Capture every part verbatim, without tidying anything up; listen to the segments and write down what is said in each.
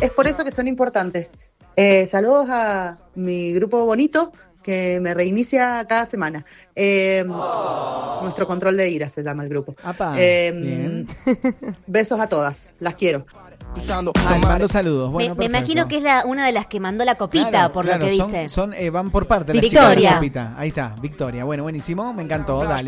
es por eso que son importantes. Eh, saludos a mi grupo bonito, que me reinicia cada semana. Eh, oh. Nuestro control de ira se llama el grupo. Eh, besos a todas, las quiero. Ay, mando saludos. Bueno, me, me imagino que es la, una de las que mandó la copita, claro, por claro, lo que son, dice. Son, eh, van por parte de la Victoria. chica de la copita. Ahí está, Victoria. Bueno, buenísimo, me encantó, dale.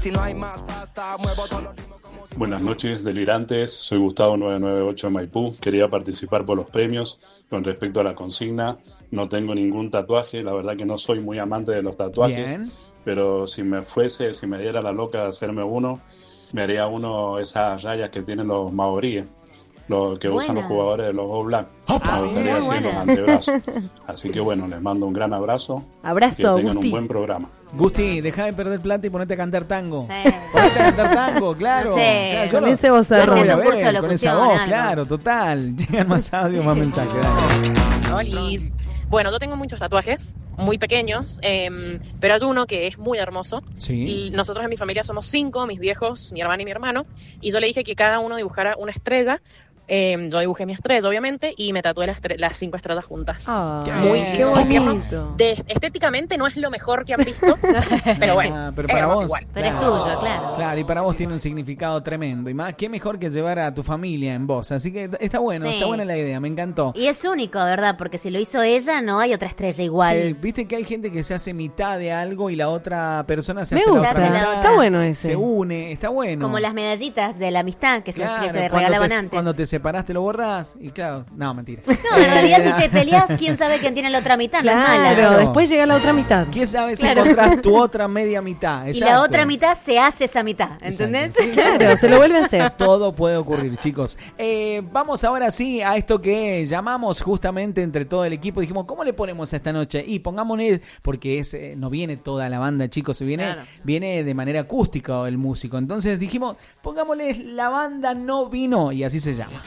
Buenas noches, delirantes. Soy Gustavo nueve nueve ocho de Maipú. Quería participar por los premios. Con respecto a la consigna, no tengo ningún tatuaje. La verdad que no soy muy amante de los tatuajes. Bien. Pero si me fuese, si me diera la loca de hacerme uno, me haría uno esas rayas que tienen los maoríes. Lo que usan los jugadores de los All Black. Me gustaría decir los antebrazos. Así que bueno, les mando un gran abrazo. Abrazo, que tengan Gusti. un buen programa. Gusti, deja de perder plata y ponete a cantar tango. Sí. Ponete a cantar tango, claro. No sé. Claro, yo con no, ese voz yo no voy a ver, curso de con locución, esa voz, algo. claro, total. Llegan más audio, más mensajes. Hola. Bueno, yo tengo muchos tatuajes, muy pequeños, eh, pero hay uno que es muy hermoso. Sí. Y nosotros en mi familia somos cinco, mis viejos, mi hermana y mi hermano, y yo le dije que cada uno dibujara una estrella. Eh, yo dibujé mi estrella, obviamente, y me tatué las, tre- las cinco estrellas juntas. Oh, muy qué bonito. De, estéticamente no es lo mejor que han visto, pero bueno, ah, pero es para hermoso vos, igual. Pero claro, es tuyo, claro. Claro, y para vos tiene un significado tremendo. Y más, qué mejor que llevar a tu familia en vos. Así que está bueno, Sí. está buena la idea, me encantó. Y es único, ¿verdad? Porque si lo hizo ella, no hay otra estrella igual. Sí, viste que hay gente que se hace mitad de algo y la otra persona se Me hace gusta. la otra mitad. Está bueno ese. Se une, está bueno. Como las medallitas de la amistad que, Claro, se, que se cuando regalaban te, antes. Cuando te separaste lo borrás y claro, no, mentira. No, en realidad si te peleas, ¿quién sabe quién tiene la otra mitad? No es mala. Claro, después llega la otra mitad. ¿Quién sabe si Claro. encontrás tu otra media mitad? Y Exacto. la otra mitad se hace esa mitad, ¿entendés? Exacto. Sí, Claro, se lo vuelve a hacer. Todo puede ocurrir, chicos. Eh, vamos ahora sí a esto que llamamos justamente entre todo el equipo. Dijimos, ¿cómo le ponemos a esta noche? Y pongámosle, porque es, eh, no viene toda la banda, chicos, se viene, Claro. viene de manera acústica el músico. Entonces dijimos, pongámosle La Banda No Vino, y así se llama.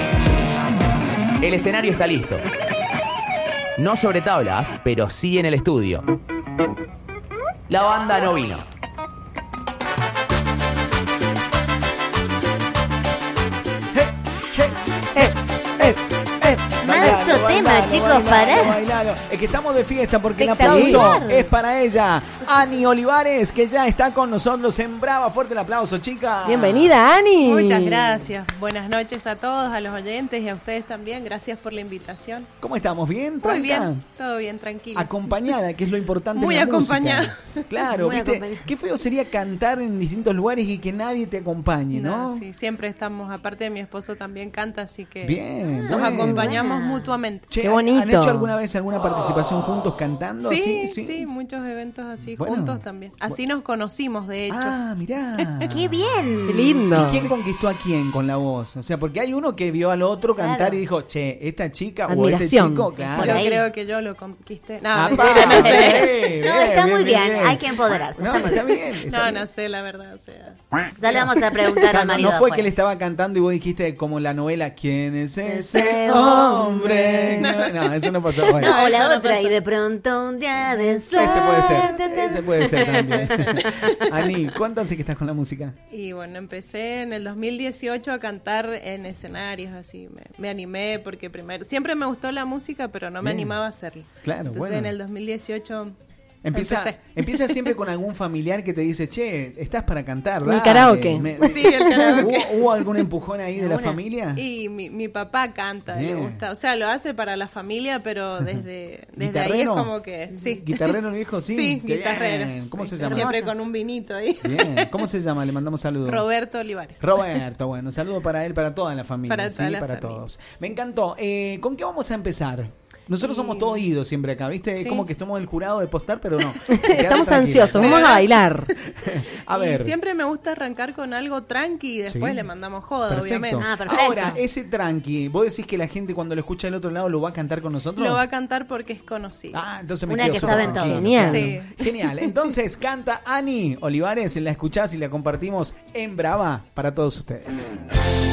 El escenario está listo. No sobre tablas, pero sí en el estudio. La banda no vino. Manso tema, chicos, pará. Bailalo. Es que estamos de fiesta porque el Espectacular. aplauso es para ella, Ani Olivares, que ya está con nosotros en Brava. Fuerte el aplauso, chica. Bienvenida, Ani. Muchas gracias. Buenas noches a todos, a los oyentes y a ustedes también. Gracias por la invitación. ¿Cómo estamos? ¿Bien? Muy ¿Tranca? bien, todo bien, tranquilo. Acompañada, que es lo importante. Muy en la acompañada. música. Claro, Muy viste, acompañada. qué feo sería cantar en distintos lugares y que nadie te acompañe, ¿no? No, sí, siempre estamos, aparte de mi esposo también canta, así que Bien, nos bueno. acompañamos Buena. mutuamente. Che, Qué ¿han- bonito. ¿Han hecho alguna vez alguna participación juntos cantando? Sí, así? sí, muchos eventos así Bueno. juntos también. Así nos conocimos, de hecho. Ah, mirá. ¡Qué bien! Qué lindo. ¿Y quién conquistó a quién con la voz? O sea, porque hay uno que vio al otro cantar Claro. y dijo, che, esta chica o este Admiración. chico, claro. Yo ahí. creo que yo lo conquisté. No, Ah, mentira, no pa, sé. bien, No, bien, está muy bien, bien. hay que empoderarse. No, está muy está bien. bien. está No, bien. no sé, la verdad, o sea. Ya le vamos a preguntar Claro, al marido. no fue después. que él estaba cantando y vos dijiste como la novela, ¿quién es ese Ese hombre? hombre. No, eso no pasó. Bueno. No, o la Eso no otra, pasa. y de pronto un día de suerte. Ese puede ser, ese puede ser también. Ani, ¿cuánto hace que estás con la música? Y bueno, empecé en el dos mil dieciocho a cantar en escenarios, así. Me, me animé porque primero, siempre me gustó la música, pero no me Bien. animaba a hacerlo. Claro, Entonces bueno. en el dos mil dieciocho Empieza, empecé. empieza siempre con algún familiar que te dice, che, estás para cantar, El dale". karaoke. Me- Sí, el karaoke. ¿Hubo, hubo algún empujón ahí de la ¿Alguna? familia? Y mi, mi papá canta, Bien. le gusta. O sea, lo hace para la familia, pero desde, desde ahí es ¿Guitarrero? como que... Sí, ¿Guitarrero el viejo? Sí, Sí, Qué guitarrero. bien. ¿Cómo se llama? siempre con un vinito ahí. Bien, ¿cómo se llama? Le mandamos saludos. Roberto Olivares. Roberto, bueno, saludo para él, para toda la familia, Para ¿sí? toda la para familia. todos. Me encantó. Eh, ¿Con qué vamos a empezar? Nosotros Y- somos todos oídos siempre acá, ¿viste? Es Sí. como que somos el jurado de postar, pero no. Estamos Quédate ansiosos, tranquila. vamos a bailar. A Y ver. siempre me gusta arrancar con algo tranqui y después Sí. le mandamos joda, Perfecto. obviamente. Ah, perfecto. Ahora, ese tranqui, ¿vos decís que la gente cuando lo escucha del otro lado lo va a cantar con nosotros? Lo va a cantar porque es conocido. Ah, entonces me Una quedo que súper saben tranquilo. todos. Genial. Sí. Genial. Entonces canta Ani Olivares, la escuchás y la compartimos en Brava para todos ustedes.